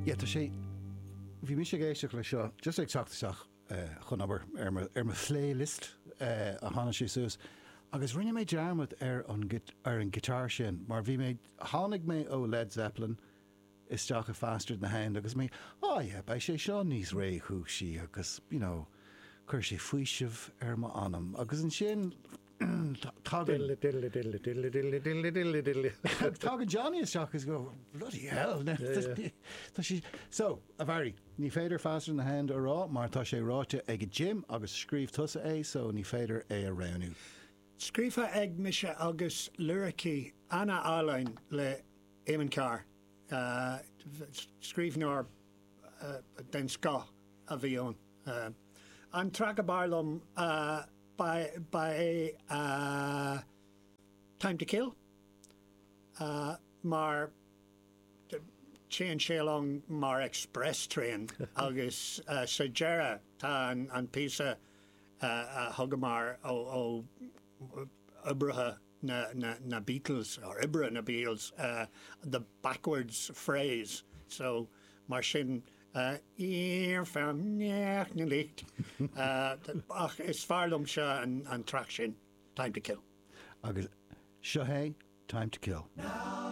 Ja, tá sé bhí mí sé géisteach le seo, just ag teachtaach chun aber ar ma playlist a hána sé suas. Agus rinne méid dearmad ar an guitar sin, mar bhí méid tháinig mé ó Led Zeppelin isteach a faster na hand, agus mé, bei sé seo níos ré chuú si, agus, chuir sé faoisimh ar ma anam. Agus an sin, Tágan Johnny isteach is go, bloody hell. So, a bhari, ní féidir faster na hand ará, mar tá sé ráte ag a gym, agus scríomh tusa so ní féidir a raibhnú. Scrífa ag mise agus lyricí Anna Álainn le Éamonn Carr. Scríomh nóir den sca a bhí ón. An trag a barlum by Time to Kill. Mar Chéan sé long mar express train agus sa Gera tá an písa thugamar ó Ibrethe na Beatles, or Ibra na Beatles, the backwards phrase. So, mar sin, ear from neach na licht. Ach, is farlum se an track sin, Time to Kill. Agus, seo Time to Kill.